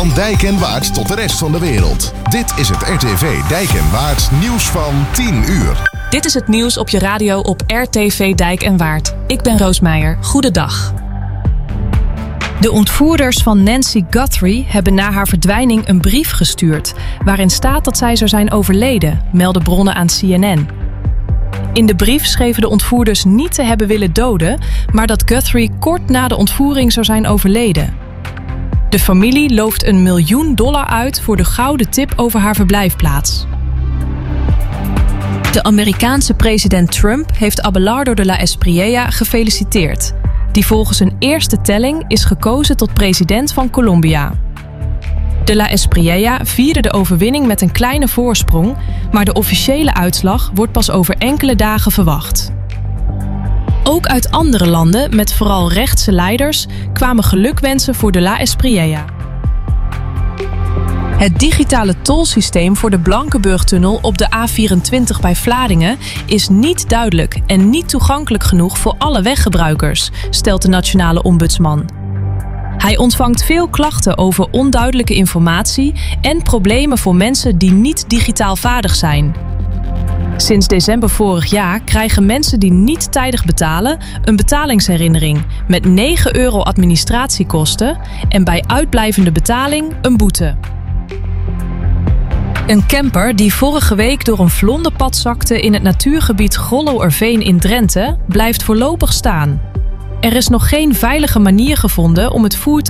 Van Dijk en Waard tot de rest van de wereld. Dit is het RTV Dijk en Waard nieuws van 10 uur. Dit is het nieuws op je radio op RTV Dijk en Waard. Ik ben Roos Meijer. Goedendag. De ontvoerders van Nancy Guthrie hebben na haar verdwijning een brief gestuurd, waarin staat dat zij zou zijn overleden, melden bronnen aan CNN. In de brief schreven de ontvoerders niet te hebben willen doden, maar dat Guthrie kort na de ontvoering zou zijn overleden. De familie looft $1 miljoen uit voor de gouden tip over haar verblijfplaats. De Amerikaanse president Trump heeft Abelardo de la Espriella gefeliciteerd, die volgens een eerste telling is gekozen tot president van Colombia. De la Espriella vierde de overwinning met een kleine voorsprong, maar de officiële uitslag wordt pas over enkele dagen verwacht. Ook uit andere landen, met vooral rechtse leiders, kwamen gelukwensen voor de la Espriella. Het digitale tolsysteem voor de Blankenburg-tunnel op de A24 bij Vlaardingen is niet duidelijk en niet toegankelijk genoeg voor alle weggebruikers, stelt de nationale ombudsman. Hij ontvangt veel klachten over onduidelijke informatie en problemen voor mensen die niet digitaal vaardig zijn. Sinds december vorig jaar krijgen mensen die niet tijdig betalen een betalingsherinnering met €9 administratiekosten en bij uitblijvende betaling een boete. Een camper die vorige week door een vlonderpad zakte in het natuurgebied Grollo-Erveen in Drenthe blijft voorlopig staan. Er is nog geen veilige manier gevonden om het voertuig